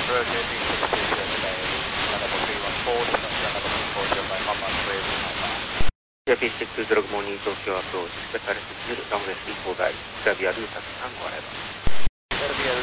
rotating position kind of a 3140, kind of a departure by Mama Square Alpha. Japistic to Drug Money Tokyo approach, prepared to runway 34 guide, Xavier Lutas and whatever. Serbia